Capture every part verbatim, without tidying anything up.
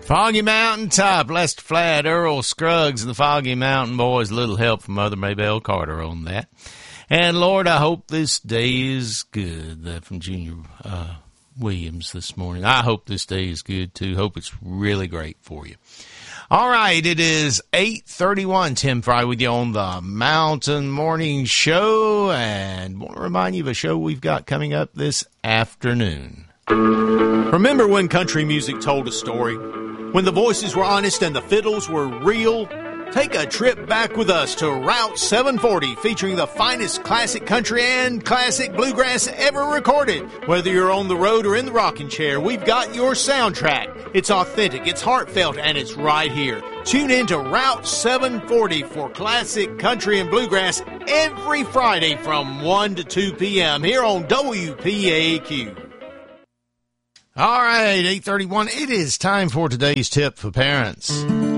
Foggy Mountain Top, Lester Flatt, Earl Scruggs, and the Foggy Mountain Boys. A little help from Mother Maybelle Carter on that. And Lord, I hope this day is good. That from Junior uh, Williams this morning. I hope this day is good too. Hope it's really great for you. All right, it is eight thirty-one. Tim Fry with you on the Mountain Morning Show, and want to remind you of a show we've got coming up this afternoon. Remember when country music told a story? When the voices were honest and the fiddles were real? Take a trip back with us to Route seven forty, featuring the finest classic country and classic bluegrass ever recorded. Whether you're on the road or in the rocking chair, we've got your soundtrack. It's authentic, it's heartfelt, and it's right here. Tune in to Route seven forty for classic country and bluegrass every Friday from one to two p.m. here on W P A Q. All right, eight thirty-one. It is time for today's tip for parents.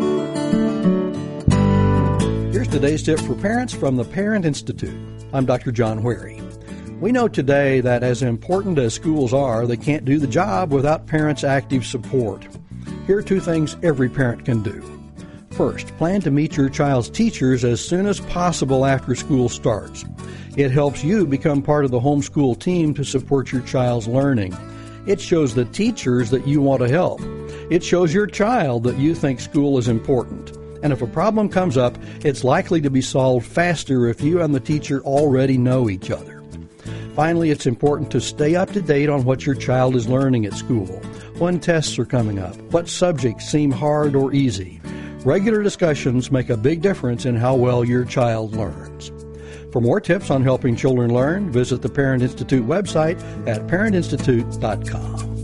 Here's today's tip for parents from the Parent Institute. I'm Doctor John Wherry. We know today that as important as schools are, they can't do the job without parents' active support. Here are two things every parent can do. First, plan to meet your child's teachers as soon as possible after school starts. It helps you become part of the homeschool team to support your child's learning. It shows the teachers that you want to help. It shows your child that you think school is important. And if a problem comes up, it's likely to be solved faster if you and the teacher already know each other. Finally, it's important to stay up to date on what your child is learning at school, when tests are coming up, what subjects seem hard or easy. Regular discussions make a big difference in how well your child learns. For more tips on helping children learn, visit the Parent Institute website at parent institute dot com.